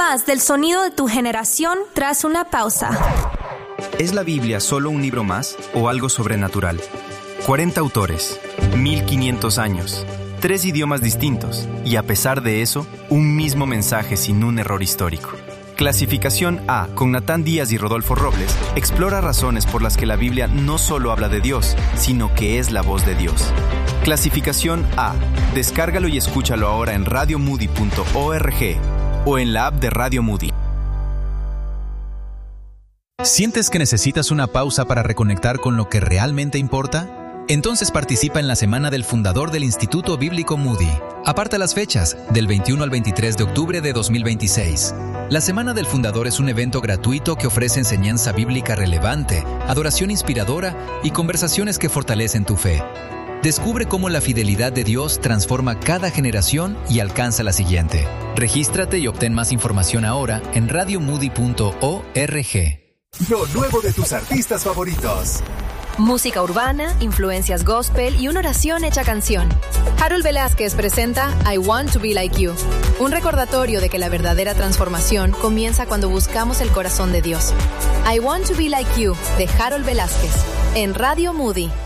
más del sonido de tu generación tras una pausa. ¿Es la Biblia solo un libro más o algo sobrenatural? 40 autores, 1500 años, 3 idiomas distintos y a pesar de eso, un mismo mensaje sin un error histórico. Clasificación A, con Natán Díaz y Rodolfo Robles, explora razones por las que la Biblia no solo habla de Dios, sino que es la voz de Dios. Clasificación A, descárgalo y escúchalo ahora en radiomoody.org o en la app de Radio Moody. ¿Sientes que necesitas una pausa para reconectar con lo que realmente importa? Entonces participa en la Semana del Fundador del Instituto Bíblico Moody. Aparta las fechas, del 21 al 23 de octubre de 2026. La Semana del Fundador es un evento gratuito que ofrece enseñanza bíblica relevante, adoración inspiradora y conversaciones que fortalecen tu fe. Descubre cómo la fidelidad de Dios transforma cada generación y alcanza la siguiente. Regístrate y obtén más información ahora en radiomoody.org. Lo nuevo de tus artistas favoritos. Música urbana, influencias gospel y una oración hecha canción. Harold Velázquez presenta I Want to Be Like You, un recordatorio de que la verdadera transformación comienza cuando buscamos el corazón de Dios. I Want to Be Like You, de Harold Velázquez, en Radio Moody.